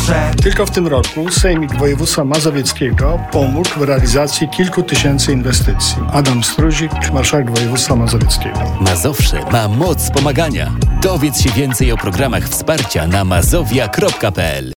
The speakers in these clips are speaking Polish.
poszedł. Tylko w tym roku Sejmik Województwa Mazowieckiego pomógł w realizacji kilku tysięcy inwestycji. Adam Struzik, marszałek województwa mazowieckiego. Mazowsze ma moc pomagania. Dowiedz się więcej o programach wsparcia na mazowia.pl.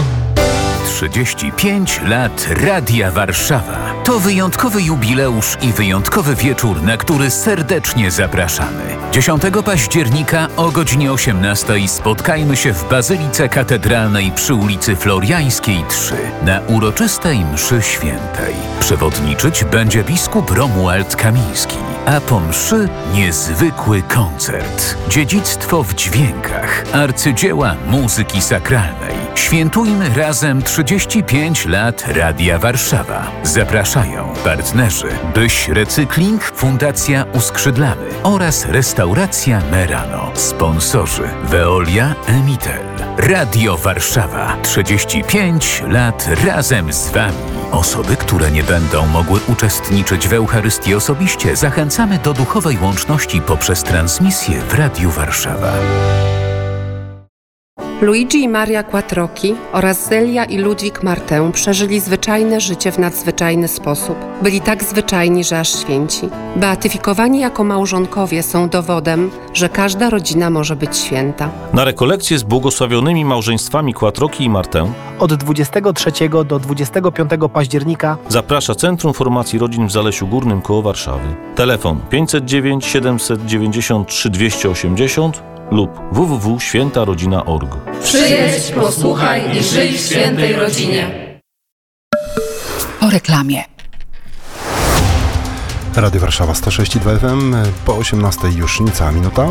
35 lat Radia Warszawa. To wyjątkowy jubileusz i wyjątkowy wieczór, na który serdecznie zapraszamy. 10 października o godzinie 18 spotkajmy się w Bazylice Katedralnej przy ulicy Floriańskiej 3 na uroczystej mszy świętej. Przewodniczyć będzie biskup Romuald Kamiński, a po mszy niezwykły koncert. Dziedzictwo w dźwiękach, arcydzieła muzyki sakralnej. Świętujmy razem 35 lat Radia Warszawa. Zapraszają partnerzy Byś Recykling, Fundacja Uskrzydlamy oraz Restauracja Merano. Sponsorzy Veolia, Emitel. Radio Warszawa. 35 lat razem z Wami. Osoby, które nie będą mogły uczestniczyć w Eucharystii osobiście, zachęcamy do duchowej łączności poprzez transmisję w Radiu Warszawa. Luigi i Maria Quattrocchi oraz Zelia i Ludwik Martę przeżyli zwyczajne życie w nadzwyczajny sposób. Byli tak zwyczajni, że aż święci. Beatyfikowani jako małżonkowie są dowodem, że każda rodzina może być święta. Na rekolekcje z błogosławionymi małżeństwami Quattrocchi i Martę od 23 do 25 października zaprasza Centrum Formacji Rodzin w Zalesiu Górnym koło Warszawy. Telefon 509 793 280 lub www.świętarodzina.org. Przyjedź, posłuchaj i żyj w świętej rodzinie. Po reklamie. Radio Warszawa 106,2 FM, po 18 już niecała minuta.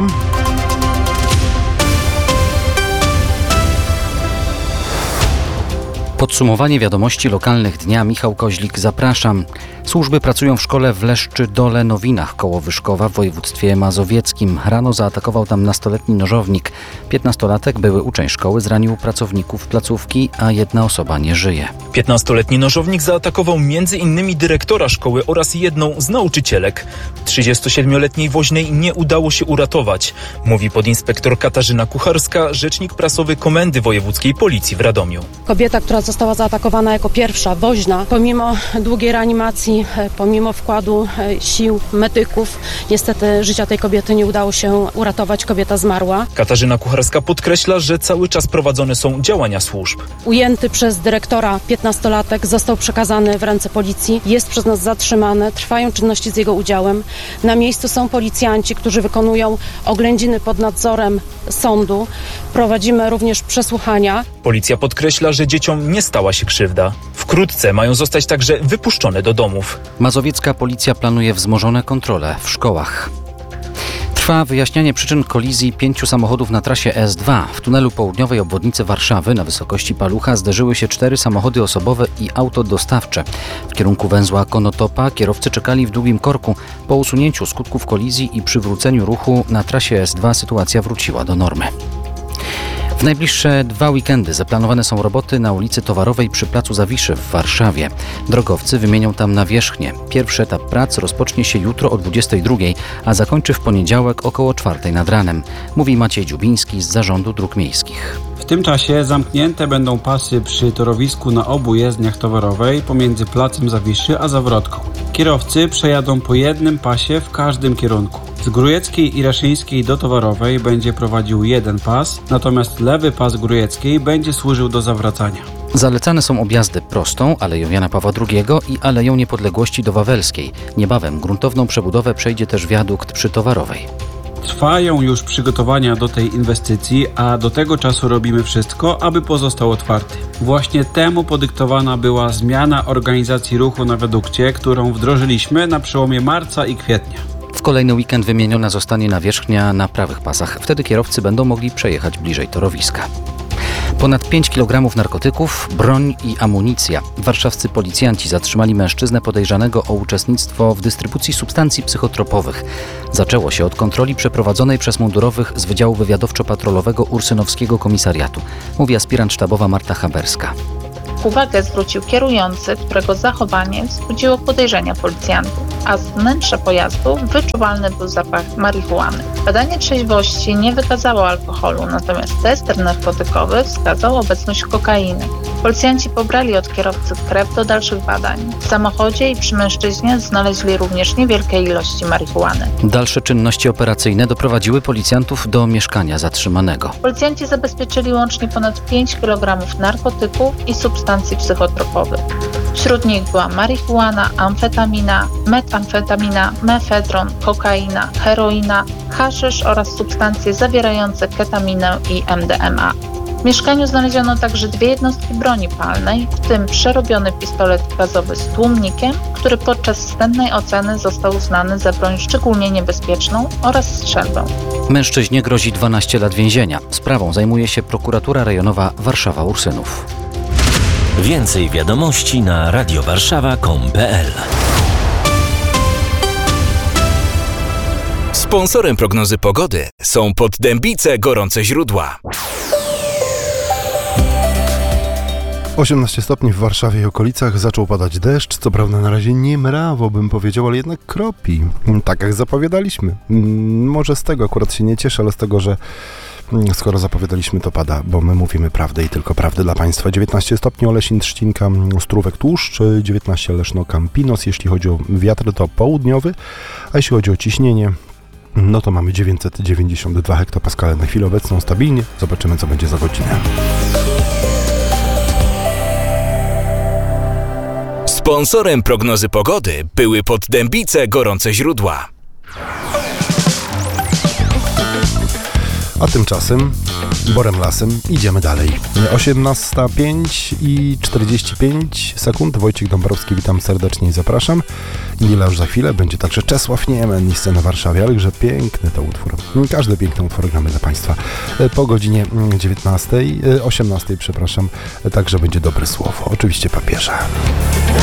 Podsumowanie wiadomości lokalnych dnia. Michał Koźlik, zapraszam. Służby pracują w szkole w Leszczy-Dole-Nowinach koło Wyszkowa w województwie mazowieckim. Rano zaatakował tam nastoletni nożownik. 15-latek, były uczeń szkoły, zranił pracowników placówki, a jedna osoba nie żyje. 15-letni nożownik zaatakował m.in. dyrektora szkoły oraz jedną z nauczycielek. 37-letniej woźnej nie udało się uratować, mówi podinspektor Katarzyna Kucharska, rzecznik prasowy Komendy Wojewódzkiej Policji w Radomiu. Kobieta, która została zaatakowana jako pierwsza, woźna, pomimo długiej reanimacji, pomimo wkładu sił medyków, niestety życia tej kobiety nie udało się uratować, kobieta zmarła. Katarzyna Kucharska podkreśla, że cały czas prowadzone są działania służb. Ujęty przez dyrektora 15-latek został przekazany w ręce policji, jest przez nas zatrzymany, trwają czynności z jego udziałem. Na miejscu są policjanci, którzy wykonują oględziny pod nadzorem sądu. Prowadzimy również przesłuchania. Policja podkreśla, że dzieciom nie stała się krzywda. Wkrótce mają zostać także wypuszczone do domów. Mazowiecka policja planuje wzmożone kontrole w szkołach. Trwa wyjaśnianie przyczyn kolizji 5 samochodów na trasie S2. W tunelu południowej obwodnicy Warszawy na wysokości Palucha zderzyły się 4 samochody osobowe i auto dostawcze. W kierunku węzła Konotopa kierowcy czekali w długim korku. Po usunięciu skutków kolizji i przywróceniu ruchu na trasie S2 sytuacja wróciła do normy. W najbliższe 2 weekendy zaplanowane są roboty na ulicy Towarowej przy Placu Zawiszy w Warszawie. Drogowcy wymienią tam nawierzchnię. Pierwszy etap prac rozpocznie się jutro o 22, a zakończy w poniedziałek około 4 nad ranem, mówi Maciej Dziubiński z Zarządu Dróg Miejskich. W tym czasie zamknięte będą pasy przy torowisku na obu jezdniach towarowej pomiędzy Placem Zawiszy a Zawrotką. Kierowcy przejadą po jednym pasie w każdym kierunku. Z Grójeckiej i Raszyńskiej do Towarowej będzie prowadził jeden pas, natomiast lewy pas Grójeckiej będzie służył do zawracania. Zalecane są objazdy prostą, Aleją Jana Pawła II i Aleją Niepodległości do Wawelskiej. Niebawem gruntowną przebudowę przejdzie też wiadukt przy Towarowej. Trwają już przygotowania do tej inwestycji, a do tego czasu robimy wszystko, aby pozostał otwarty. Właśnie temu podyktowana była zmiana organizacji ruchu na wiadukcie, którą wdrożyliśmy na przełomie marca i kwietnia. W kolejny weekend wymieniona zostanie nawierzchnia na prawych pasach. Wtedy kierowcy będą mogli przejechać bliżej torowiska. Ponad 5 kg narkotyków, broń i amunicja. Warszawscy policjanci zatrzymali mężczyznę podejrzanego o uczestnictwo w dystrybucji substancji psychotropowych. Zaczęło się od kontroli przeprowadzonej przez mundurowych z Wydziału Wywiadowczo-Patrolowego Ursynowskiego Komisariatu, mówi aspirant sztabowa Marta Haberska. Uwagę zwrócił kierujący, którego zachowanie wzbudziło podejrzenia policjantów, a z wnętrza pojazdu wyczuwalny był zapach marihuany. Badanie trzeźwości nie wykazało alkoholu, natomiast tester narkotykowy wskazał obecność kokainy. Policjanci pobrali od kierowcy krew do dalszych badań. W samochodzie i przy mężczyźnie znaleźli również niewielkie ilości marihuany. Dalsze czynności operacyjne doprowadziły policjantów do mieszkania zatrzymanego. Policjanci zabezpieczyli łącznie ponad 5 kg narkotyków i substancji psychotropowych. Wśród nich była marihuana, amfetamina, metamfetamina, mefedron, kokaina, heroina, haszysz oraz substancje zawierające ketaminę i MDMA. W mieszkaniu znaleziono także 2 jednostki broni palnej, w tym przerobiony pistolet gazowy z tłumnikiem, który podczas wstępnej oceny został uznany za broń szczególnie niebezpieczną, oraz strzelbę. Mężczyźnie grozi 12 lat więzienia. Sprawą zajmuje się prokuratura rejonowa Warszawa-Ursynów. Więcej wiadomości na radiowarszawa.com.pl. Sponsorem prognozy pogody są Poddębice Gorące Źródła. 18 stopni w Warszawie i okolicach, zaczął padać deszcz, co prawda na razie nie mrawo bym powiedział, ale jednak kropi, tak jak zapowiadaliśmy. Może z tego akurat się nie cieszę, ale z tego, że skoro zapowiadaliśmy, to pada, bo my mówimy prawdę i tylko prawdę dla Państwa. 19 stopni Olesin, Trzcinka, Ostrówek, Tłuszcz, 19 Leszno, Campinos. Jeśli chodzi o wiatr, to południowy, a jeśli chodzi o ciśnienie, no to mamy 992 hektopaskale na chwilę obecną stabilnie. Zobaczymy, co będzie za godzinę. Sponsorem prognozy pogody były Poddębice Gorące Źródła. A tymczasem Borem Lasem idziemy dalej. 18:05 i 45 sekund. Wojciech Dąbrowski, witam serdecznie i zapraszam. Nila już za chwilę, będzie także Czesław Niemen i Scena w Warszawie, ależe piękny to utwór. Każdy piękny utwór gramy dla Państwa. Po godzinie 18, przepraszam, także będzie dobre słowo. Oczywiście papieża.